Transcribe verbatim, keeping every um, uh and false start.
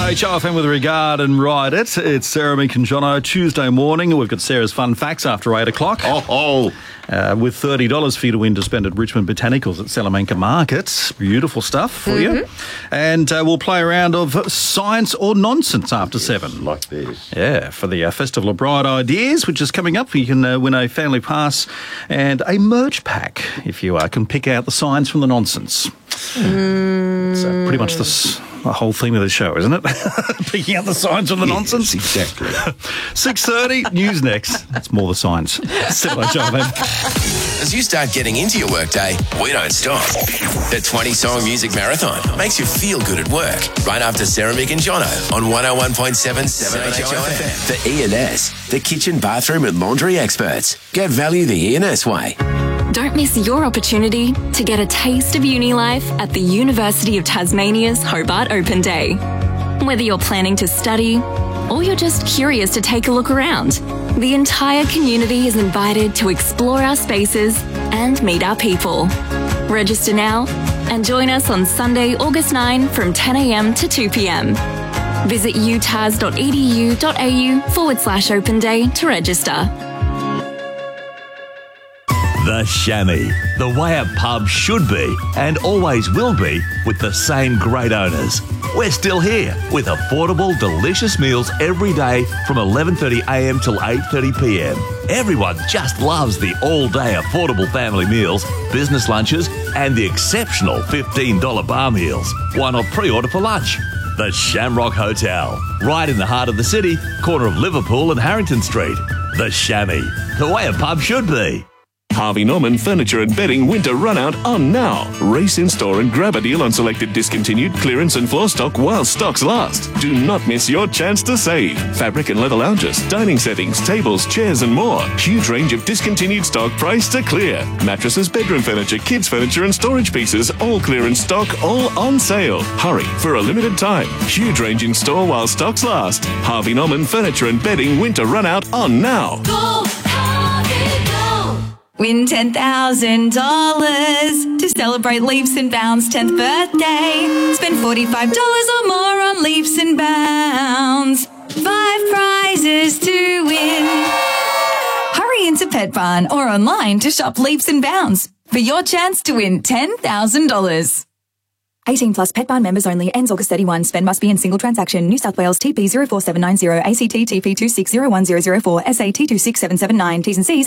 H O F M with Regard and Ride It. It's Sarah, Mick and Jono. Tuesday morning. We've got Sarah's Fun Facts after eight o'clock. Oh, oh. Uh, with thirty dollars for you to win to spend at Richmond Botanicals at Salamanca Markets. Beautiful stuff for mm-hmm. you. And uh, we'll play a round of Science or Nonsense after yes, seven. Like this. Yeah, for the uh, Festival of Bright Ideas, which is coming up. You can uh, win a family pass and a merch pack if you uh, can pick out the science from the nonsense. Mm. It's uh, pretty much the, the whole theme of the show, isn't it? Picking out the science from the yes, nonsense. Exactly. six thirty, news next. It's more the science. Still H O F M. As you start getting into your workday, we don't stop. The twenty-song music marathon makes you feel good at work. Right after Sarah, Mick and Jono on one oh one point seven, seven H O F M. The E and S, the kitchen, bathroom and laundry experts. Get value the E and S way. Don't miss your opportunity to get a taste of uni life at the University of Tasmania's Hobart Open Day. Whether you're planning to study or you're just curious to take a look around, the entire community is invited to explore our spaces and meet our people. Register now and join us on Sunday, August ninth from ten a.m. to two p.m. Visit utas.edu.au forward slash open day to register. The Chamois, the way a pub should be and always will be with the same great owners. We're still here with affordable, delicious meals every day from eleven thirty a.m. till eight thirty p.m. Everyone just loves the all-day affordable family meals, business lunches and the exceptional fifteen dollars bar meals. Why not pre-order for lunch? The Shamrock Hotel, right in the heart of the city, corner of Liverpool and Harrington Street. The Chamois, the way a pub should be. Harvey Norman Furniture and Bedding Winter Runout on now. Race in store and grab a deal on selected discontinued clearance and floor stock while stocks last. Do not miss your chance to save. Fabric and leather lounges, dining settings, tables, chairs and more. Huge range of discontinued stock priced to clear. Mattresses, bedroom furniture, kids furniture and storage pieces, all clearance stock, all on sale. Hurry for a limited time. Huge range in store while stocks last. Harvey Norman Furniture and Bedding Winter Runout on now. Go, Harvey, go! Win ten thousand dollars to celebrate Leaps and Bounds' tenth birthday. Spend forty-five dollars or more on Leaps and Bounds. Five prizes to win. Hurry into Pet Barn or online to shop Leaps and Bounds for your chance to win ten thousand dollars. eighteen plus Pet Barn members only. Ends August thirty-first. Spend must be in single transaction. New South Wales T P zero four seven nine zero. A C T T P two six zero one zero zero four. S A T two six seven seven nine. T's and C's